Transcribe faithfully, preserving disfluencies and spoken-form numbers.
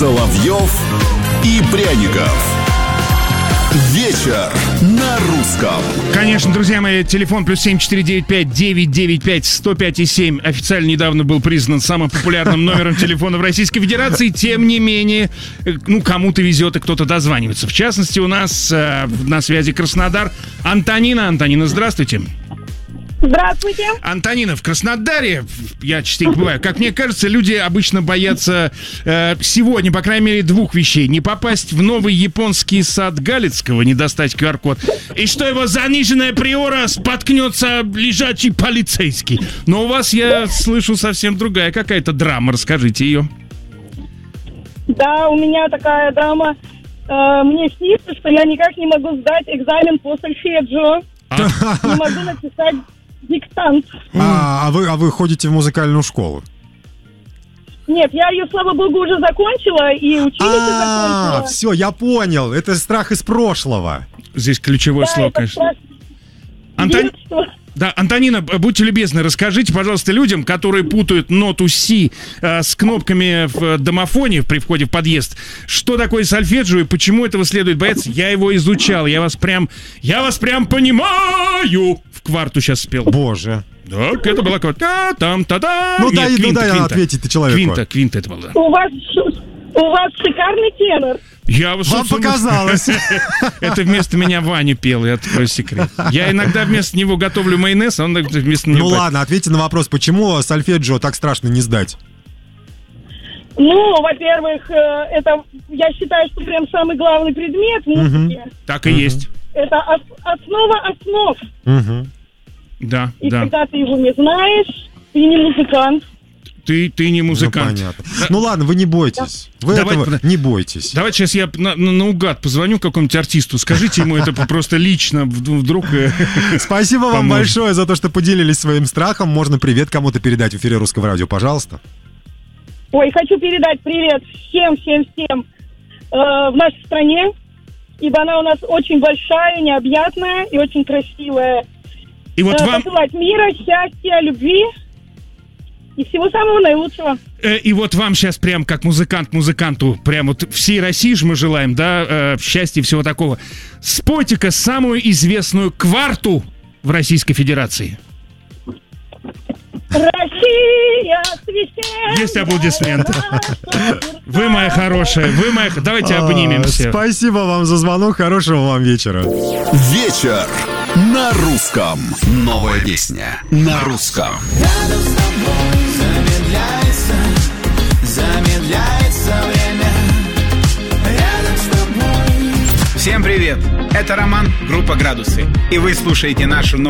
Соловьев и Пряников. Вечер на русском. Конечно, друзья мои, телефон плюс семь четыре девять пять девять девять пять сто пять и семь официально недавно был признан самым популярным номером телефона в Российской Федерации. Тем не менее, ну, кому-то везет и кто-то дозванивается. В частности, у нас э, на связи Краснодар. Антонина. Антонина, здравствуйте. Здравствуйте. Антонина, в Краснодаре, я частенько бываю, как мне кажется, люди обычно боятся э, сегодня, по крайней мере, двух вещей. Не попасть в новый японский сад Галицкого, не достать ку ар код, и что его заниженная приора споткнется лежачий полицейский. Но у вас, я слышу, совсем другая какая-то драма. Расскажите ее. Да, у меня такая драма. Э, мне снится, что я никак не могу сдать экзамен по сольфеджио. А? Не могу написать диктант. А, а, вы, а вы ходите в музыкальную школу? Нет, я ее, слава богу, уже закончила и училище А, закончила. все, я понял. Это страх из прошлого. Здесь ключевое Да, слово, это конечно. страх Антон... детства. Да, Антонина, будьте любезны, расскажите, пожалуйста, людям, которые путают ноту Си э, с кнопками в домофоне при входе в подъезд, что такое сольфеджио и почему этого следует бояться. Я его изучал, я вас прям, я вас прям понимаю. В кварту сейчас спел. Боже. Так, это была та там та та Ну дай, ну дай ответить ты человеку. Квинта, квинта это было. У вас, у вас шикарный тенор. Я, Вам собственно, показалось. Это вместо меня Ваня пел, я открою секрет. Я иногда вместо него готовлю майонез, а он вместо него... Ну ладно, ответьте на вопрос, почему сольфеджио так страшно не сдать? Ну, во-первых, э, это, я считаю, что прям самый главный предмет в музыке. Так и есть. Это ос- основа основ. Угу. Да, И да. когда ты его не знаешь, ты не музыкант. Ты, ты не музыкант. Ну, понятно. Ну ладно, вы не бойтесь. Вы Давай, этого не бойтесь. Давайте сейчас я на, на, наугад позвоню какому-нибудь артисту. Скажите ему это просто лично, вдруг... Спасибо вам поможет. большое за то, что поделились своим страхом. Можно привет кому-то передать в эфире Русского радио, пожалуйста. Ой, хочу передать привет всем-всем-всем э, в нашей стране, ибо она у нас очень большая, необъятная и очень красивая. И вот Э, вам... Пожелать мира, счастья, любви и всего самого наилучшего. Э, И вот вам сейчас прям как музыкант музыканту, прям вот всей России же мы желаем, да, э, счастья и всего такого. Спойте-ка самую известную кварту в Российской Федерации. Россия, священная. Есть аплодисменты. Вы моя хорошая, вы моя... Давайте обнимемся. А, Спасибо вам за звонок, хорошего вам вечера. Вечер на русском. Новая песня на русском. Рядом с тобой замедляется, замедляется время. Рядом с тобой. Всем привет! Это Роман, группа «Градусы». И вы слушаете нашу новую